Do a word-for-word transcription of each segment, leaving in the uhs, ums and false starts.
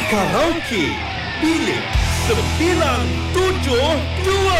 Karaoke Bilik sembilan tujuh dua.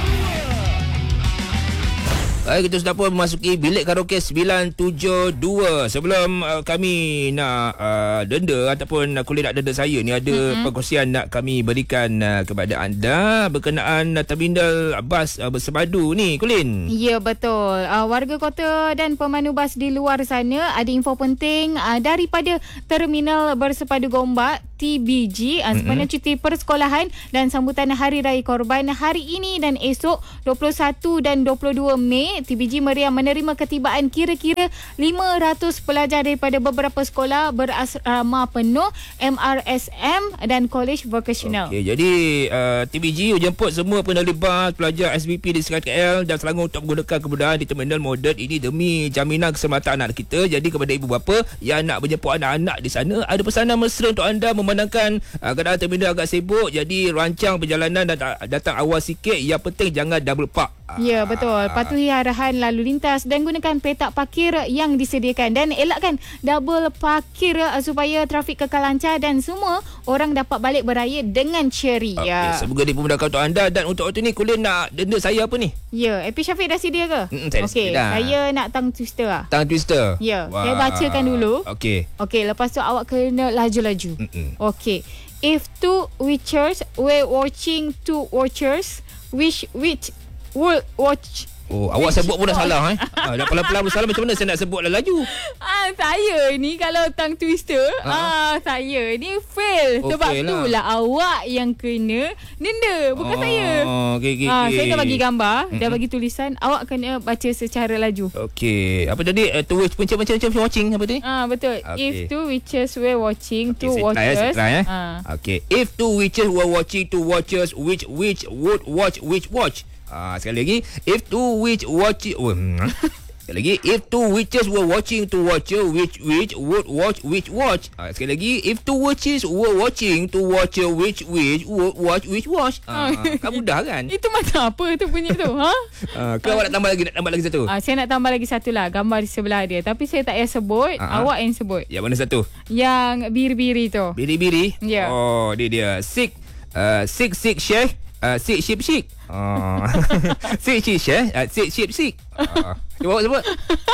Baik, kita sudah pun memasuki bilik karaoke sembilan tujuh dua. Sebelum uh, kami nak uh, denda ataupun uh, kulit nak denda saya ni, ada mm-hmm. perkongsian nak kami berikan uh, kepada anda berkenaan uh, terminal bas uh, bersepadu ni, Kulin. Ya, betul. Uh, warga kota dan pemandu bas di luar sana, ada info penting uh, daripada terminal bersepadu Gombak T B G uh, sepanjang mm-hmm. cuti persekolahan dan sambutan Hari Raya Korban hari ini dan esok dua puluh satu dan dua puluh dua Mei. T B G meriah menerima ketibaan kira-kira lima ratus pelajar daripada beberapa sekolah berasrama penuh, M R S M dan College Vocational. Okey, jadi uh, T B G jemput semua pengendali bas, pelajar S B P di sekitar K L dan Selangor untuk menggunakan kemudahan di terminal moden ini demi jaminan keselamatan anak kita. Jadi kepada ibu bapa yang nak menjemput anak-anak di sana, ada pesanan mesra untuk anda memandangkan uh, keadaan terminal agak sibuk. Jadi rancang perjalanan dan datang awal sikit. Yang penting jangan double park. Ya, betul. Patuhi arahan lalu lintas dan gunakan petak parkir yang disediakan dan elakkan double parkir supaya trafik kekal lancar dan semua orang dapat balik beraya dengan ceria. Okay, semoga dimudahkan untuk anda. Dan untuk waktu ni, Kulin nak denda saya apa ni? Ya, Epi Syafiq dah sedia ke? Mm, saya Okey, saya nak tang twister lah. Tang twister? Ya, Wah. saya bacakan dulu. Okey. Okey, lepas tu awak kena laju-laju. Okey. If two witchers were watching two watchers, which which would watch? Oh, awak sebut pun dah salah eh. Ah, dah pelan-pelan bersalah, macam mana saya nak sebut dah laju? Ah, saya ni kalau tongue twister, ah, saya ni fail. Okay Sebab lah. itulah awak yang kena denda, bukan oh, saya. Okay, okay, ah, okay. Saya dah bagi gambar, mm-hmm. dah bagi tulisan, awak kena baca secara laju. Okey. Apa tadi? Uh, two macam macam macam watching apa tadi? Ah, betul. Okay. If two witches were watching okay, two watchers. Try, try, eh. ah. Okey. If two witches were watching two watchers, which which would watch which watch? Ah, sekali lagi, if two witch watching oh, sekali lagi, if two witches were watching two watcher, which which would watch which watch? Ah, sekali lagi, if two witches were watching two watcher, which which would watch which watch? Ah, kan mudah kan? Itu macam apa tu bunyi tu, ha? Ah, ke awak nak tambah lagi nak tambah lagi satu? Ah, saya nak tambah lagi satu lah, gambar di sebelah dia, tapi saya tak payah sebut, ah, awak yang sebut. Yang mana satu? Yang biri-biri tu. Biri-biri? Ya. Yeah. Oh, dia dia. Sik uh, sik sik syekh. Uh, sik ship shik. Uh, sik ship syekh. Uh, sik ship sik. Uh, cuba awak sebut.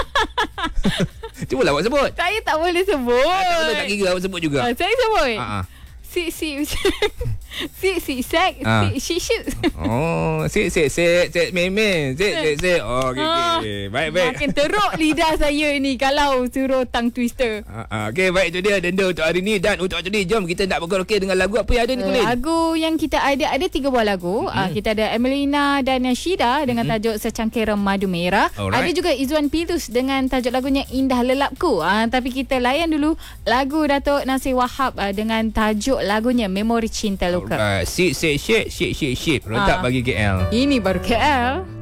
Cubalah awak sebut. Saya tak boleh sebut. Uh, tak boleh, tak kira awak sebut juga. Uh, saya sebut. Uh, uh. Sik sik sik sik sik uh. sik ship ship. Oh, sik sik sik sik meme sik sik sik. Oh, okey okey. Baik baik. Makin teruk lidah saya ni kalau suruh tongue twister. Uh, uh. Okey, baik, itu dia denda untuk hari ni. Dan untuk hari ni, jom kita nak berkaraoke dengan lagu apa yang ada ni, Kulin? Uh, lagu yang kita ada ada tiga buah lagu. Mm-hmm. Uh, kita ada Emelina dan Syida dengan mm-hmm. tajuk Secangkir Madu Merah. Alright. Ada juga Izwan Pilus dengan tajuk lagunya Indah Lelapku. Uh, tapi kita layan dulu lagu Datuk Nasir Wahab uh, dengan tajuk lagunya Memori Cinta Luka. Alright. Sik sik syek syek syek syek. Rotak Ah. bagi K L. Ini baru K L.